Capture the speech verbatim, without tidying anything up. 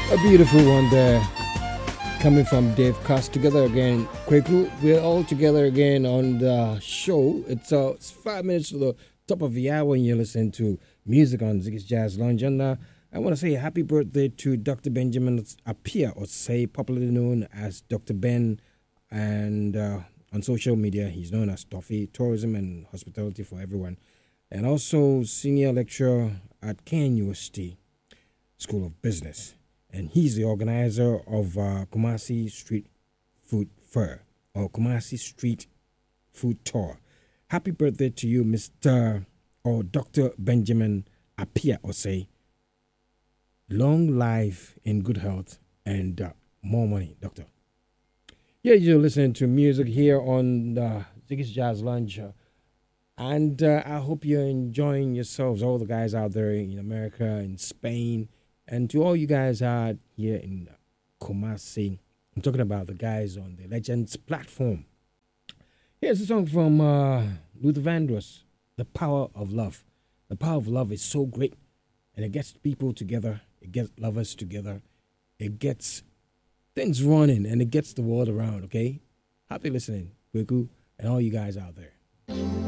A beautiful one there, coming from Dave Cost. Together again, Kweku. We're all together again on the show. It's, uh, it's five minutes to the top of the hour, and you're listening to music on Ziggy's Jazz Lounge. And uh, I want to say happy birthday to Doctor Benjamin Appiah, or say popularly known as Doctor Ben, and uh, on social media he's known as Toffee, Tourism and Hospitality for Everyone, and also senior lecturer at Kenya University School of Business. And he's the organizer of uh, Kumasi Street Food Fair, or Kumasi Street Food Tour. Happy birthday to you, Mister or Doctor Benjamin Appiah, or say long life in good health and uh, more money, Doctor. Yeah, you're listening to music here on uh, Ziggy's Jazz Lounge. Uh, and uh, I hope you're enjoying yourselves, all the guys out there in America, in Spain, and to all you guys out here in Kumasi. I'm talking about the guys on the Legends platform. Here's a song from uh, Luther Vandross, The Power of Love. The power of love is so great, and it gets people together. It gets lovers together. It gets things running, and it gets the world around, okay? Happy listening, Kweku, and all you guys out there.